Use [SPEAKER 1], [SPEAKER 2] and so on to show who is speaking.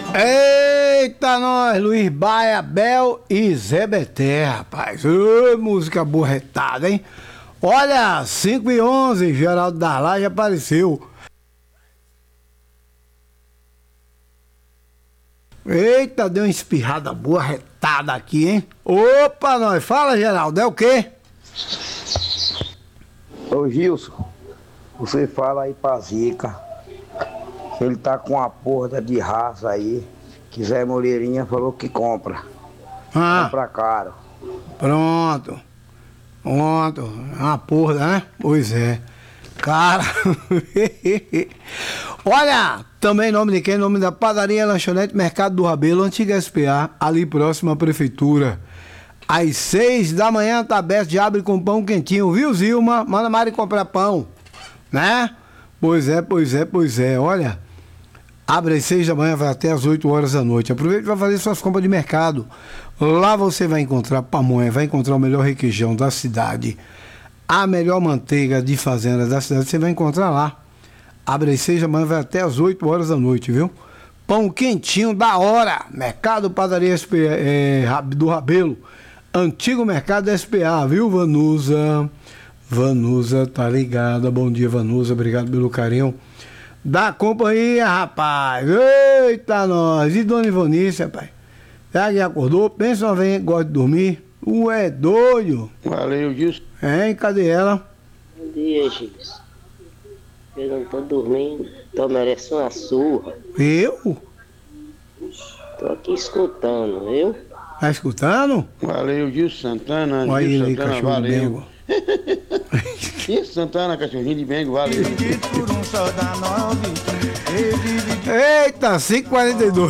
[SPEAKER 1] Eita, nós, Luiz Baia, Bel e Zé Beté, rapaz. Ô, música borretada, hein? Olha, 5h11, Geraldo das Lajes apareceu. Eita, deu uma espirrada boa, retada aqui, hein? Opa, nós, fala, Geraldo, é o quê?
[SPEAKER 2] Ô Gilson, você fala aí pra Zica, que ele tá com uma porra de raça aí, que Zé Moreirinha falou que compra. Compra caro.
[SPEAKER 1] Pronto. Uma porra, né? Pois é. Cara. Olha, também nome de quem? Nome da Padaria Lanchonete Mercado do Rabelo, antiga SPA, ali próximo à prefeitura. Às 6 da manhã tá aberto, já abre com pão quentinho, viu, Zilma? Manda Mari comprar pão, né? Pois é. Olha, abre às 6 da manhã, vai até às 8 horas da noite. Aproveita e vai fazer suas compras de mercado. Lá você vai encontrar pamonha, vai encontrar o melhor requeijão da cidade, a melhor manteiga de fazenda da cidade, você vai encontrar lá. Abre às 6 da manhã, vai até às 8 horas da noite, viu? Pão quentinho da hora. Mercado Padaria SPA, do Rabelo. Antigo Mercado SPA, viu, Vanusa? Vanusa tá ligada. Bom dia, Vanusa. Obrigado pelo carinho da companhia, rapaz. Eita, nós. E Dona Ivonice, rapaz? Já que acordou? Pensa uma vez que gosta de dormir? Ué, doido.
[SPEAKER 3] Valeu, Gilson.
[SPEAKER 1] Hein, cadê ela?
[SPEAKER 4] Bom dia, Gilson. Eu não tô dormindo. Tô merecendo uma surra.
[SPEAKER 1] Eu?
[SPEAKER 4] Tô aqui escutando, viu?
[SPEAKER 1] Tá escutando?
[SPEAKER 3] Valeu, Gilson Santana.
[SPEAKER 1] Olha
[SPEAKER 3] Gilson
[SPEAKER 1] ele,
[SPEAKER 3] Santana,
[SPEAKER 1] cachorro de
[SPEAKER 3] valeu. Gilson Santana, cachorrinho de Bengo, valeu.
[SPEAKER 1] Eita, 5h42.